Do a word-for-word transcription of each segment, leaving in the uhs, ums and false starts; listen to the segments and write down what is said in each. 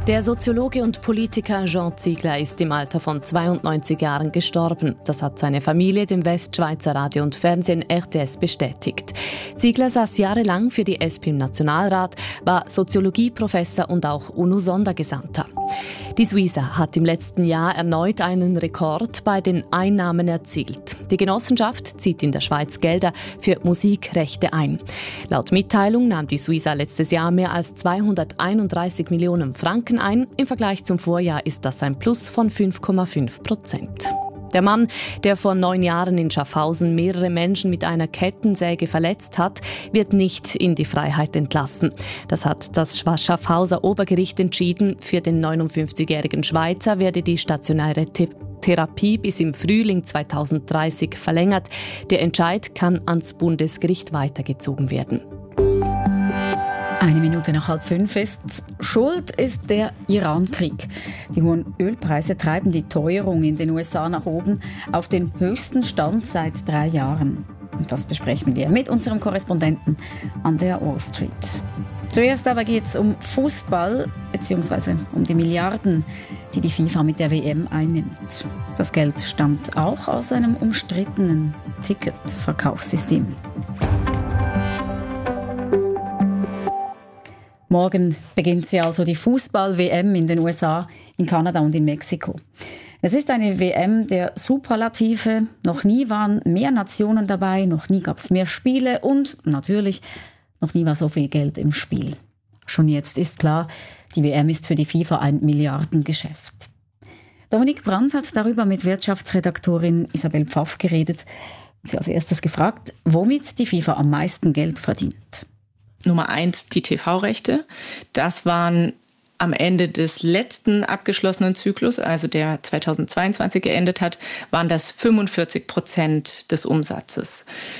Der Soziologe und Politiker Jean Ziegler ist im Alter von zweiundneunzig Jahren gestorben. Das hat seine Familie dem Westschweizer Radio und Fernsehen R T S bestätigt. Ziegler saß jahrelang für die S P im Nationalrat, war Soziologieprofessor und auch UNO-Sondergesandter. Die Suiza hat im letzten Jahr erneut einen Rekord bei den Einnahmen erzielt. Die Genossenschaft zieht in der Schweiz Gelder für Musikrechte ein. Laut Mitteilung nahm die Suiza letztes Jahr mehr als zweihunderteinunddreißig Millionen Franken ein. Im Vergleich zum Vorjahr ist das ein Plus von fünf Komma fünf Prozent. Der Mann, der vor neun Jahren in Schaffhausen mehrere Menschen mit einer Kettensäge verletzt hat, wird nicht in die Freiheit entlassen. Das hat das Schaffhauser Obergericht entschieden. Für den neunundfünfzigjährigen Schweizer werde die stationäre Th- Therapie bis im Frühling zweitausenddreißig verlängert. Der Entscheid kann ans Bundesgericht weitergezogen werden. Eine Minute nach halb fünf ist. Schuld ist der Iran-Krieg. Die hohen Ölpreise treiben die Teuerung in den U S A nach oben auf den höchsten Stand seit drei Jahren. Und das besprechen wir mit unserem Korrespondenten an der Wall Street. Zuerst aber geht es um Fußball bzw. um die Milliarden, die die FIFA mit der W M einnimmt. Das Geld stammt auch aus einem umstrittenen Ticketverkaufssystem. Morgen beginnt sie also die Fußball-W M in den U S A, in Kanada und in Mexiko. Es ist eine W M der Superlative. Noch nie waren mehr Nationen dabei, noch nie gab es mehr Spiele und natürlich noch nie war so viel Geld im Spiel. Schon jetzt ist klar, die W M ist für die FIFA ein Milliardengeschäft. Dominik Brandt hat darüber mit Wirtschaftsredaktorin Isabel Pfaff geredet und sie als erstes gefragt, womit die FIFA am meisten Geld verdient. Nummer eins, die T V-Rechte. Das waren am Ende des letzten abgeschlossenen Zyklus, also der zweitausendzweiundzwanzig geendet hat, waren das fünfundvierzig Prozent des Umsatzes.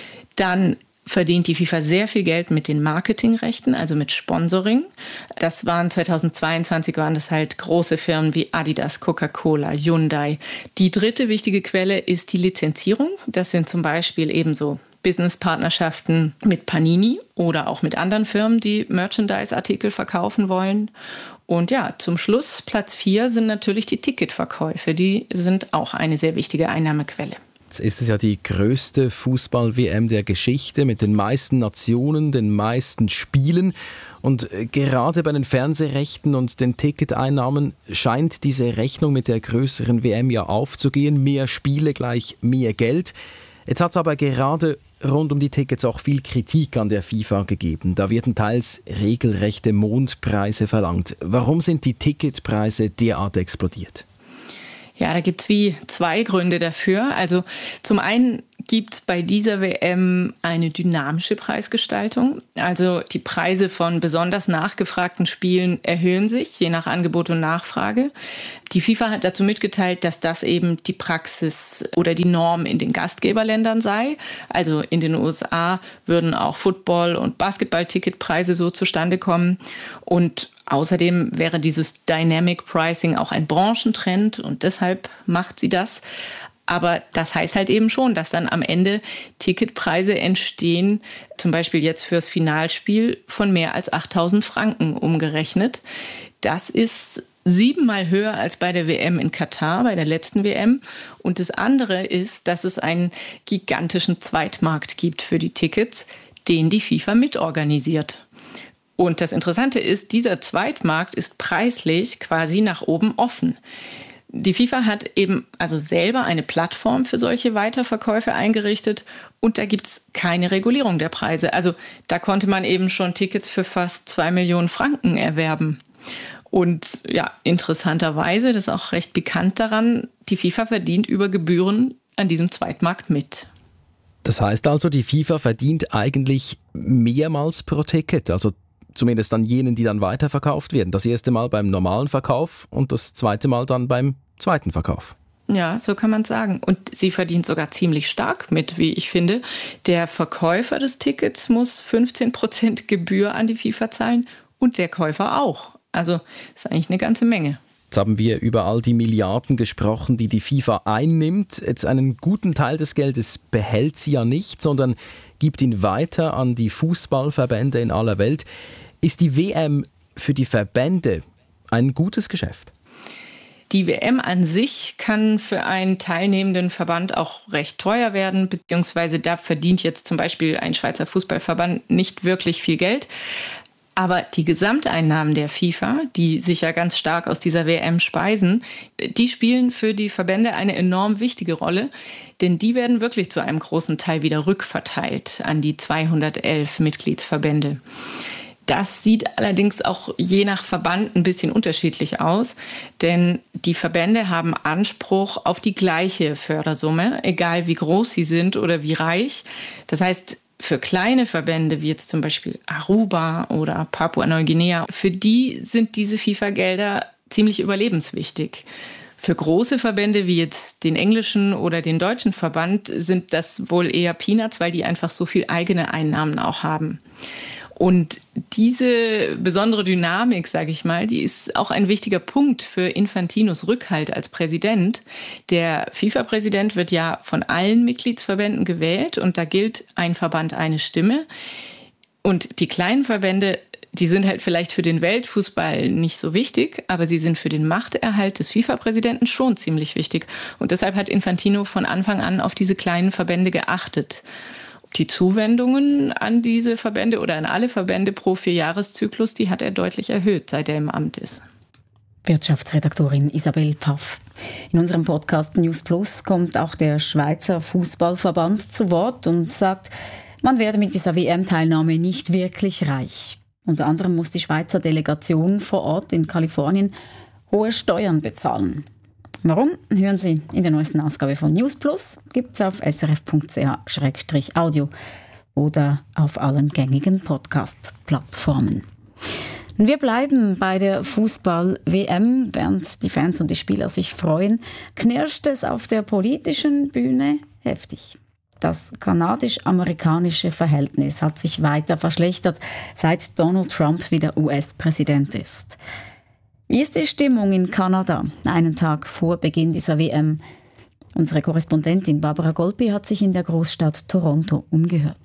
Dann verdient die FIFA sehr viel Geld mit den Marketingrechten, also mit Sponsoring. Das waren zweitausendzweiundzwanzig waren das halt große Firmen wie Adidas, Coca-Cola, Hyundai. Die dritte wichtige Quelle ist die Lizenzierung. Das sind zum Beispiel ebenso Business-Partnerschaften mit Panini oder auch mit anderen Firmen, die Merchandise-Artikel verkaufen wollen. Und ja, zum Schluss, Platz vier, sind natürlich die Ticketverkäufe. Die sind auch eine sehr wichtige Einnahmequelle. Jetzt ist es ja die größte Fußball-W M der Geschichte mit den meisten Nationen, den meisten Spielen. Und gerade bei den Fernsehrechten und den Ticketeinnahmen scheint diese Rechnung mit der größeren W M ja aufzugehen. Mehr Spiele gleich mehr Geld. Jetzt hat es aber gerade rund um die Tickets auch viel Kritik an der FIFA gegeben. Da werden teils regelrechte Mondpreise verlangt. Warum sind die Ticketpreise derart explodiert? Ja, da gibt es wie zwei Gründe dafür. Also zum einen gibt es bei dieser W M eine dynamische Preisgestaltung. Also die Preise von besonders nachgefragten Spielen erhöhen sich, je nach Angebot und Nachfrage. Die FIFA hat dazu mitgeteilt, dass das eben die Praxis oder die Norm in den Gastgeberländern sei. Also in den U S A würden auch Football- und Basketball-Ticketpreise so zustande kommen. Und außerdem wäre dieses Dynamic Pricing auch ein Branchentrend und deshalb macht sie das. Aber das heißt halt eben schon, dass dann am Ende Ticketpreise entstehen, zum Beispiel jetzt fürs Finalspiel von mehr als achttausend Franken umgerechnet. Das ist siebenmal höher als bei der W M in Katar, bei der letzten W M. Und das andere ist, dass es einen gigantischen Zweitmarkt gibt für die Tickets, den die FIFA mitorganisiert. Und das Interessante ist, dieser Zweitmarkt ist preislich quasi nach oben offen. Die FIFA hat eben also selber eine Plattform für solche Weiterverkäufe eingerichtet und da gibt es keine Regulierung der Preise. Also da konnte man eben schon Tickets für fast zwei Millionen Franken erwerben. Und ja, interessanterweise, das ist auch recht bekannt daran, die FIFA verdient über Gebühren an diesem Zweitmarkt mit. Das heißt also, die FIFA verdient eigentlich mehrmals pro Ticket, also zumindest an jenen, die dann weiterverkauft werden. Das erste Mal beim normalen Verkauf und das zweite Mal dann beim zweiten Verkauf. Ja, so kann man es sagen. Und sie verdient sogar ziemlich stark mit, wie ich finde. Der Verkäufer des Tickets muss fünfzehn Prozent Gebühr an die FIFA zahlen und der Käufer auch. Also ist eigentlich eine ganze Menge. Jetzt haben wir über all die Milliarden gesprochen, die die FIFA einnimmt. Jetzt einen guten Teil des Geldes behält sie ja nicht, sondern gibt ihn weiter an die Fußballverbände in aller Welt. Ist die W M für die Verbände ein gutes Geschäft. Die W M an sich kann für einen teilnehmenden Verband auch recht teuer werden, beziehungsweise da verdient jetzt zum Beispiel ein Schweizer Fußballverband nicht wirklich viel Geld. Aber die Gesamteinnahmen der FIFA, die sich ja ganz stark aus dieser W M speisen, die spielen für die Verbände eine enorm wichtige Rolle, denn die werden wirklich zu einem großen Teil wieder rückverteilt an die zweihundertelf Mitgliedsverbände. Das sieht allerdings auch je nach Verband ein bisschen unterschiedlich aus, denn die Verbände haben Anspruch auf die gleiche Fördersumme, egal wie groß sie sind oder wie reich. Das heißt, für kleine Verbände wie jetzt zum Beispiel Aruba oder Papua-Neuguinea, für die sind diese FIFA-Gelder ziemlich überlebenswichtig. Für große Verbände wie jetzt den englischen oder den deutschen Verband sind das wohl eher Peanuts, weil die einfach so viel eigene Einnahmen auch haben. Und diese besondere Dynamik, sage ich mal, die ist auch ein wichtiger Punkt für Infantinos Rückhalt als Präsident. Der FIFA-Präsident wird ja von allen Mitgliedsverbänden gewählt und da gilt ein Verband eine Stimme. Und die kleinen Verbände, die sind halt vielleicht für den Weltfußball nicht so wichtig, aber sie sind für den Machterhalt des FIFA-Präsidenten schon ziemlich wichtig. Und deshalb hat Infantino von Anfang an auf diese kleinen Verbände geachtet. Die Zuwendungen an diese Verbände oder an alle Verbände pro Vierjahreszyklus, die hat er deutlich erhöht, seit er im Amt ist. Wirtschaftsredaktorin Isabel Pfaff. In unserem Podcast News Plus kommt auch der Schweizer Fußballverband zu Wort und sagt, man werde mit dieser W M-Teilnahme nicht wirklich reich. Unter anderem muss die Schweizer Delegation vor Ort in Kalifornien hohe Steuern bezahlen. Warum? Hören Sie in der neuesten Ausgabe von News Plus. Gibt es auf s r f punkt c h slash audio oder auf allen gängigen Podcast-Plattformen. Wir bleiben bei der Fußball-W M. Während die Fans und die Spieler sich freuen, knirscht es auf der politischen Bühne heftig. Das kanadisch-amerikanische Verhältnis hat sich weiter verschlechtert, seit Donald Trump wieder U S-Präsident ist. Wie ist die Stimmung in Kanada, einen Tag vor Beginn dieser W M? Unsere Korrespondentin Barbara Golpi hat sich in der Großstadt Toronto umgehört.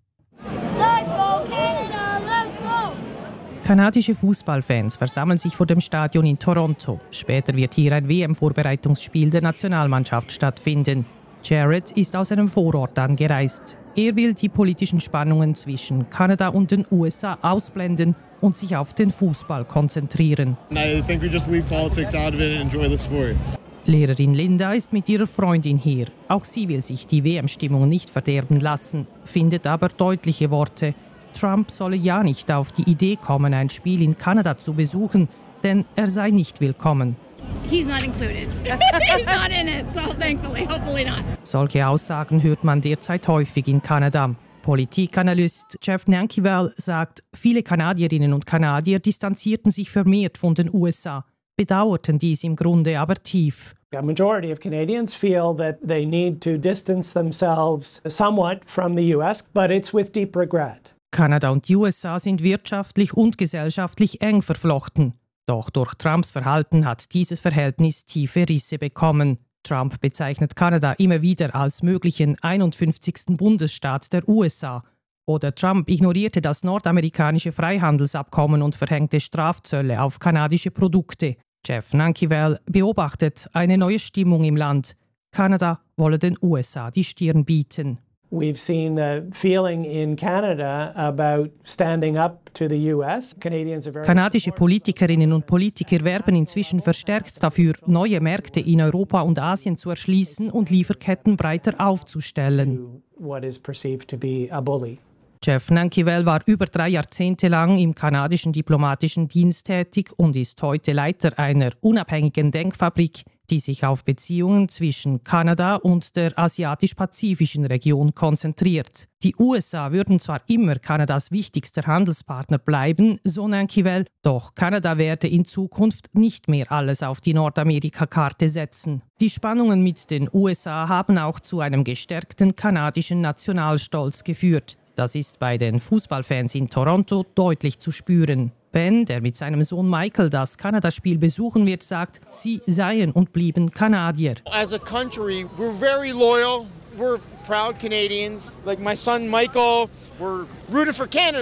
Let's go Canada, let's go! Kanadische Fußballfans versammeln sich vor dem Stadion in Toronto. Später wird hier ein W M-Vorbereitungsspiel der Nationalmannschaft stattfinden. Jared ist aus einem Vorort angereist. Er will die politischen Spannungen zwischen Kanada und den U S A ausblenden und sich auf den Fußball konzentrieren. I think we just leave politics out of it and enjoy the sport. Lehrerin Linda ist mit ihrer Freundin hier. Auch sie will sich die W M-Stimmung nicht verderben lassen, findet aber deutliche Worte. Trump solle ja nicht auf die Idee kommen, ein Spiel in Kanada zu besuchen, denn er sei nicht willkommen. He's not included. He's not in it, so thankfully, hopefully not. Solche Aussagen hört man derzeit häufig in Kanada. Politikanalyst Jeff Nankival sagt, viele Kanadierinnen und Kanadier distanzierten sich vermehrt von den U S A, bedauerten dies im Grunde aber tief. A majority of Canadians feel that they need to distance themselves somewhat from the U S, but it's with deep regret. Kanada und die U S A sind wirtschaftlich und gesellschaftlich eng verflochten. Doch durch Trumps Verhalten hat dieses Verhältnis tiefe Risse bekommen. Trump bezeichnet Kanada immer wieder als möglichen einundfünfzigsten Bundesstaat der U S A. Oder Trump ignorierte das nordamerikanische Freihandelsabkommen und verhängte Strafzölle auf kanadische Produkte. Jeff Nankival beobachtet eine neue Stimmung im Land. Kanada wolle den U S A die Stirn bieten. We've seen a feeling in Canada about standing up to the U S. Canadians are very Kanadische Politikerinnen und Politiker werben inzwischen verstärkt dafür, neue Märkte in Europa und Asien zu erschließen und Lieferketten breiter aufzustellen. what is perceived to be a bully. Jeff Nankival war über drei Jahrzehnte lang im kanadischen diplomatischen Dienst tätig und ist heute Leiter einer unabhängigen Denkfabrik, die sich auf Beziehungen zwischen Kanada und der asiatisch-pazifischen Region konzentriert. Die U S A würden zwar immer Kanadas wichtigster Handelspartner bleiben, so Nankival, doch Kanada werde in Zukunft nicht mehr alles auf die Nordamerika-Karte setzen. Die Spannungen mit den U S A haben auch zu einem gestärkten kanadischen Nationalstolz geführt. Das ist bei den Fußballfans in Toronto deutlich zu spüren. Ben, der mit seinem Sohn Michael das Kanadaspiel besuchen wird, sagt, sie seien und blieben Kanadier. As a country, we're very loyal. We're proud Canadians. Like my son Michael, we're rooting for Canada.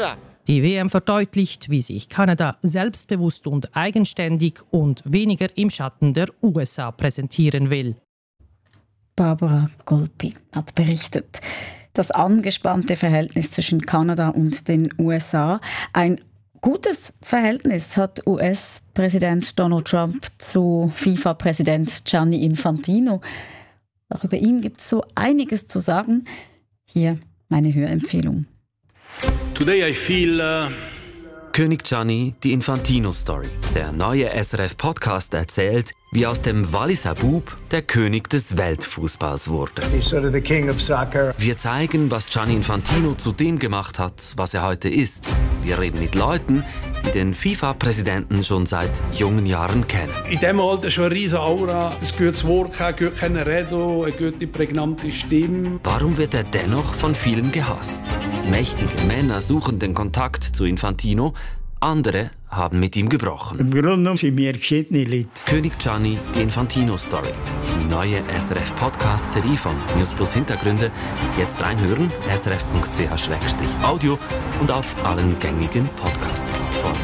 Die W M verdeutlicht, wie sich Kanada selbstbewusst und eigenständig und weniger im Schatten der U S A präsentieren will. Barbara Golpi hat berichtet. Das angespannte Verhältnis zwischen Kanada und den U S A. Ein gutes Verhältnis hat U S-Präsident Donald Trump zu FIFA-Präsident Gianni Infantino. Auch über ihn gibt es so einiges zu sagen. Hier meine Hörempfehlung. Today I feel uh König Gianni, die Infantino-Story. Der neue S R F-Podcast erzählt, wie aus dem Walliser Bub der König des Weltfußballs wurde. He's sort of the king of soccer. Wir zeigen, was Gianni Infantino zu dem gemacht hat, was er heute ist. Wir reden mit Leuten, die den FIFA-Präsidenten schon seit jungen Jahren kennen. In diesem Alter schon eine riesige Aura, ein gutes Wort, ein gutes Reden, eine gute, prägnante Stimme. Warum wird er dennoch von vielen gehasst? Mächtige Männer suchen den Kontakt zu Infantino, andere haben mit ihm gebrochen. Im Grunde genommen sind wir geschiedene Leute. König Gianni, die Infantino-Story. Die neue S R F-Podcast-Serie von News Plus Hintergründe. Jetzt reinhören, s r f punkt c h slash audio und auf allen gängigen Podcast-Plattformen.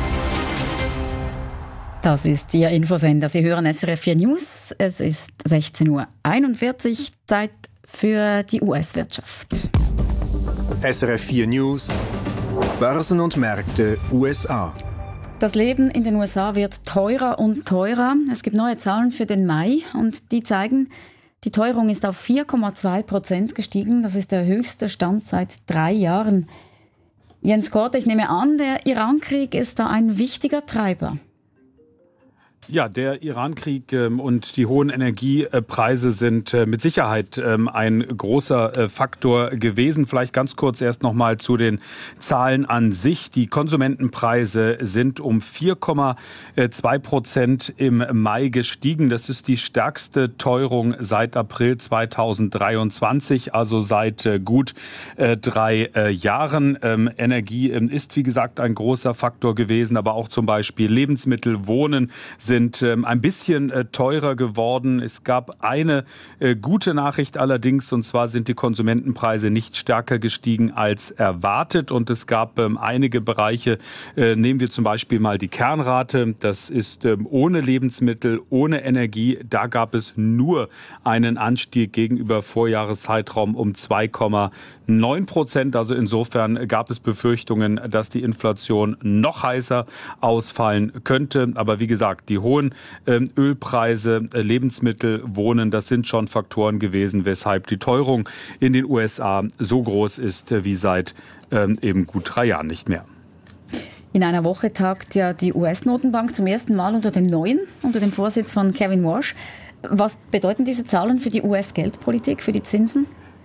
Das ist Ihr Infosender. Sie hören S R F vier News. Es ist sechzehn Uhr einundvierzig, Zeit für die U S-Wirtschaft. S R F vier News, Börsen und Märkte U S A. Das Leben in den U S A wird teurer und teurer. Es gibt neue Zahlen für den Mai und die zeigen, die Teuerung ist auf vier Komma zwei Prozent gestiegen. Das ist der höchste Stand seit drei Jahren. Jens Korte, ich nehme an, der Irankrieg ist da ein wichtiger Treiber. Ja, der Irankrieg ähm, und die hohen Energiepreise sind äh, mit Sicherheit ähm, ein großer äh, Faktor gewesen. Vielleicht ganz kurz erst noch mal zu den Zahlen an sich. Die Konsumentenpreise sind um vier Komma zwei Prozent im Mai gestiegen. Das ist die stärkste Teuerung seit April zweitausenddreiundzwanzig, also seit äh, gut äh, drei äh, Jahren. Ähm, Energie äh, ist, wie gesagt, ein großer Faktor gewesen, aber auch zum Beispiel Lebensmittel, Wohnen sind sind ein bisschen teurer geworden. Es gab eine gute Nachricht allerdings, und zwar sind die Konsumentenpreise nicht stärker gestiegen als erwartet. Und es gab einige Bereiche, nehmen wir zum Beispiel mal die Kernrate. Das ist ohne Lebensmittel, ohne Energie. Da gab es nur einen Anstieg gegenüber Vorjahreszeitraum um zwei Komma neun Prozent. Also insofern gab es Befürchtungen, dass die Inflation noch heißer ausfallen könnte. Aber wie gesagt, die hohen äh, Ölpreise, äh, Lebensmittel, Wohnen, das sind schon Faktoren gewesen, weshalb die Teuerung in den U S A so groß ist äh, wie seit äh, eben gut drei Jahren nicht mehr. In einer Woche tagt ja die U S-Notenbank zum ersten Mal unter dem neuen, unter dem Vorsitz von Kevin Warsh. Was bedeuten diese Zahlen für die U S-Geldpolitik, für die Zinsen?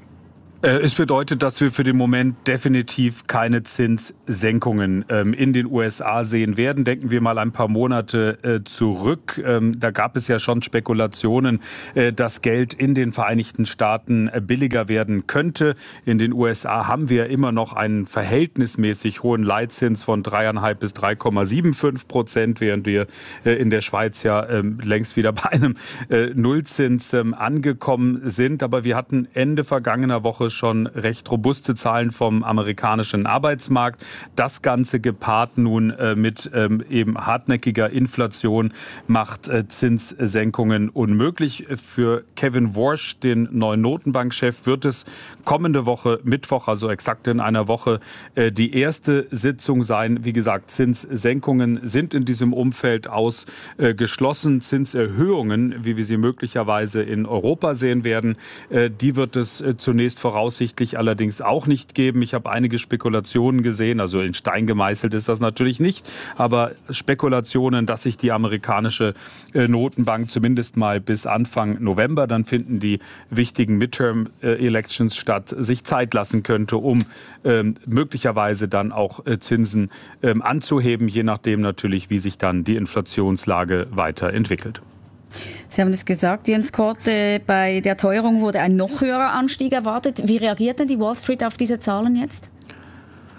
Es bedeutet, dass wir für den Moment definitiv keine Zinssenkungen ähm, in den U S A sehen werden. Denken wir mal ein paar Monate äh, zurück. Ähm, da gab es ja schon Spekulationen, äh, dass Geld in den Vereinigten Staaten äh, billiger werden könnte. In den U S A haben wir immer noch einen verhältnismäßig hohen Leitzins von drei Komma fünf bis drei Komma fünfundsiebzig Prozent, während wir äh, in der Schweiz ja äh, längst wieder bei einem äh, Nullzins äh, angekommen sind. Aber wir hatten Ende vergangener Woche schon recht robuste Zahlen vom amerikanischen Arbeitsmarkt. Das Ganze gepaart nun äh, mit ähm, eben hartnäckiger Inflation macht äh, Zinssenkungen unmöglich. Für Kevin Warsh, den neuen Notenbankchef, wird es kommende Woche Mittwoch, also exakt in einer Woche, äh, die erste Sitzung sein. Wie gesagt, Zinssenkungen sind in diesem Umfeld ausgeschlossen. Äh, Zinserhöhungen, wie wir sie möglicherweise in Europa sehen werden, äh, die wird es äh, zunächst voraus voraussichtlich allerdings auch nicht geben. Ich habe einige Spekulationen gesehen, also in Stein gemeißelt ist das natürlich nicht, aber Spekulationen, dass sich die amerikanische Notenbank zumindest mal bis Anfang November, dann finden die wichtigen Midterm-Elections statt, sich Zeit lassen könnte, um ähm, möglicherweise dann auch äh, Zinsen ähm, anzuheben, je nachdem natürlich, wie sich dann die Inflationslage weiterentwickelt. Sie haben es gesagt, Jens Korte, bei der Teuerung wurde ein noch höherer Anstieg erwartet. Wie reagiert denn die Wall Street auf diese Zahlen jetzt?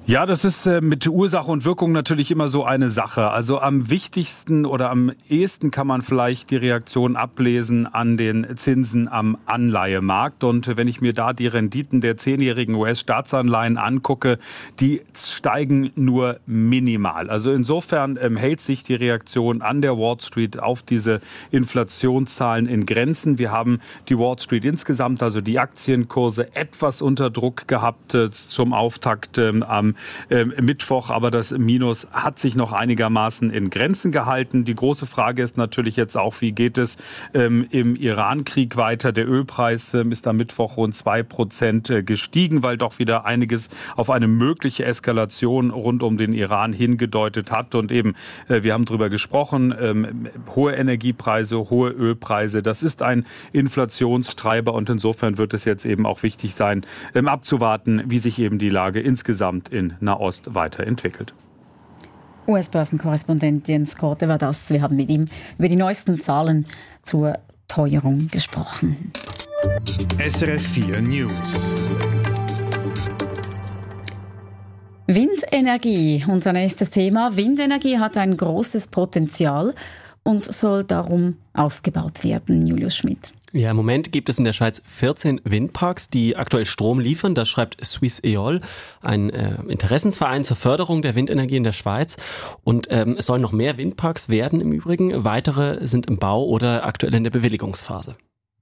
Ja, das ist äh, mit Ursache und Wirkung natürlich immer so eine Sache. Also am wichtigsten oder am ehesten kann man vielleicht die Reaktion ablesen an den Zinsen am Anleihemarkt. Und wenn ich mir da die Renditen der zehnjährigen U S-Staatsanleihen angucke, die steigen nur minimal. Also insofern ähm, hält sich die Reaktion an der Wall Street auf diese Inflationszahlen in Grenzen. Wir haben die Wall Street insgesamt, also die Aktienkurse, etwas unter Druck gehabt äh, zum Auftakt ähm, am ähm, Mittwoch. Aber das Minus hat sich noch einigermaßen in Grenzen gehalten. Die große Frage ist natürlich jetzt auch, wie geht es ähm, im Iran-Krieg weiter? Der Ölpreis ähm, ist am Mittwoch rund zwei Prozent äh, gestiegen, weil doch wieder einiges auf eine mögliche Eskalation rund um den Iran hingedeutet hat. Und eben, äh, wir haben darüber gesprochen, ähm, hohe Energiepreise, hohe Ölpreise, das ist ein Inflationstreiber. Und insofern wird es jetzt eben auch wichtig sein, ähm, abzuwarten, wie sich eben die Lage insgesamt in Nahost weiterentwickelt. U S-Börsenkorrespondent Jens Korte war das. Wir haben mit ihm über die neuesten Zahlen zur Teuerung gesprochen. S R F vier News. Windenergie, unser nächstes Thema. Windenergie hat ein großes Potenzial und soll darum ausgebaut werden. Julius Schmidt. Ja, im Moment gibt es in der Schweiz vierzehn Windparks, die aktuell Strom liefern. Das schreibt Suisse Eol, ein äh, Interessensverein zur Förderung der Windenergie in der Schweiz. Und ähm, es sollen noch mehr Windparks werden im Übrigen. Weitere sind im Bau oder aktuell in der Bewilligungsphase.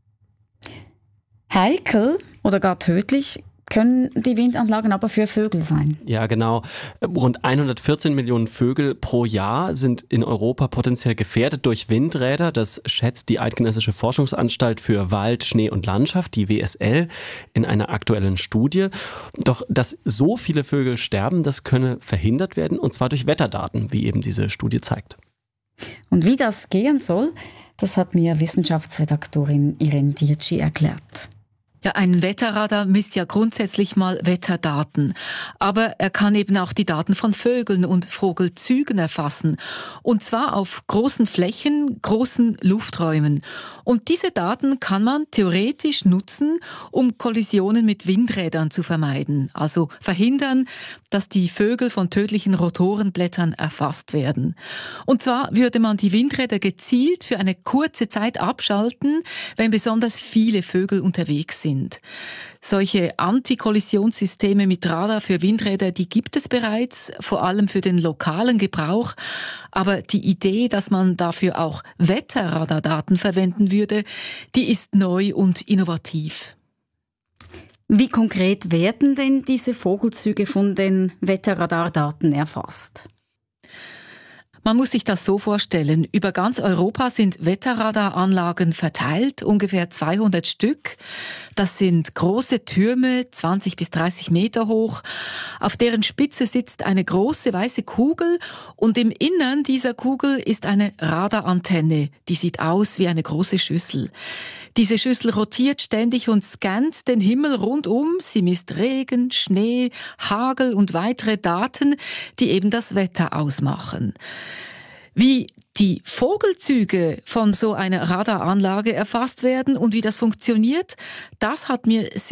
Heikel oder gar tödlich können die Windanlagen aber für Vögel sein. Ja, genau. Rund hundertvierzehn Millionen Vögel pro Jahr sind in Europa potenziell gefährdet durch Windräder. Das schätzt die Eidgenössische Forschungsanstalt für Wald, Schnee und Landschaft, die W S L, in einer aktuellen Studie. Doch dass so viele Vögel sterben, das könne verhindert werden, und zwar durch Wetterdaten, wie eben diese Studie zeigt. Und wie das gehen soll, das hat mir Wissenschaftsredaktorin Irene Dietschi erklärt. Ja, ein Wetterradar misst ja grundsätzlich mal Wetterdaten. Aber er kann eben auch die Daten von Vögeln und Vogelzügen erfassen. Und zwar auf großen Flächen, großen Lufträumen. Und diese Daten kann man theoretisch nutzen, um Kollisionen mit Windrädern zu vermeiden. Also verhindern, dass die Vögel von tödlichen Rotorenblättern erfasst werden. Und zwar würde man die Windräder gezielt für eine kurze Zeit abschalten, wenn besonders viele Vögel unterwegs sind. Solche Antikollisionssysteme mit Radar für Windräder, die gibt es bereits, vor allem für den lokalen Gebrauch. Aber die Idee, dass man dafür auch Wetterradardaten verwenden würde, die ist neu und innovativ. Wie konkret werden denn diese Vogelzüge von den Wetterradardaten erfasst? Man muss sich das so vorstellen. Über ganz Europa sind Wetterradaranlagen verteilt, ungefähr zweihundert Stück. Das sind große Türme, zwanzig bis dreißig Meter hoch. Auf deren Spitze sitzt eine große weiße Kugel und im Innern dieser Kugel ist eine Radarantenne. Die sieht aus wie eine große Schüssel. Diese Schüssel rotiert ständig und scannt den Himmel rundum. Sie misst Regen, Schnee, Hagel und weitere Daten, die eben das Wetter ausmachen. Wie die Vogelzüge von so einer Radaranlage erfasst werden und wie das funktioniert, das hat mir